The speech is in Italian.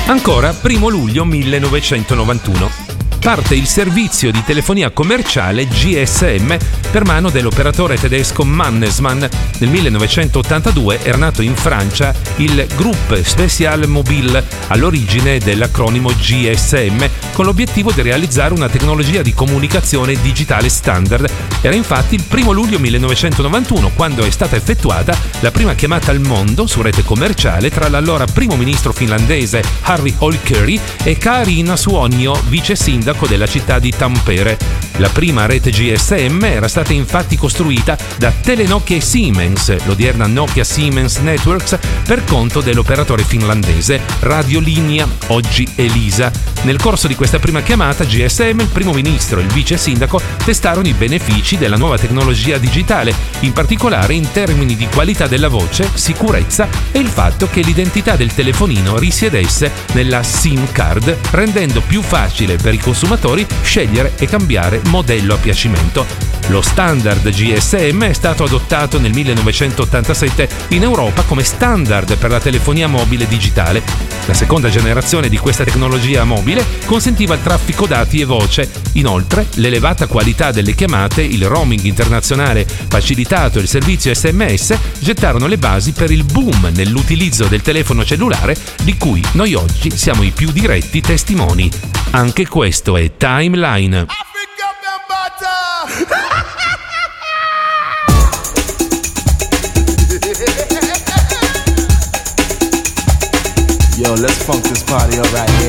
Ancora, 1 luglio 1991. Parte il servizio di telefonia commerciale GSM per mano dell'operatore tedesco Mannesmann. Nel 1982 era nato in Francia il Groupe Spécial Mobile, all'origine dell'acronimo GSM, con l'obiettivo di realizzare una tecnologia di comunicazione digitale standard. Era infatti il 1 luglio 1991 quando è stata effettuata la prima chiamata al mondo su rete commerciale tra l'allora primo ministro finlandese Harri Holkeri e Kaarina Suonio, vice sindaco della città di Tampere. La prima rete GSM era stata infatti costruita da Telenokia e Siemens, l'odierna Nokia Siemens Networks, per conto dell'operatore finlandese Radiolinja, oggi Elisa. Nel corso di questa prima chiamata GSM, il primo ministro e il vice sindaco testarono i benefici della nuova tecnologia digitale, in particolare in termini di qualità della voce, sicurezza e il fatto che l'identità del telefonino risiedesse nella SIM card, rendendo più facile per i consumatori scegliere e cambiare modello a piacimento. Lo standard GSM è stato adottato nel 1987 in Europa come standard per la telefonia mobile digitale. La seconda generazione di questa tecnologia mobile consentiva il traffico dati e voce. Inoltre, l'elevata qualità delle chiamate, il roaming internazionale facilitato e il servizio SMS gettarono le basi per il boom nell'utilizzo del telefono cellulare di cui noi oggi siamo i più diretti testimoni. Anche questo è Timeline. Yo, let's funk this party up right here.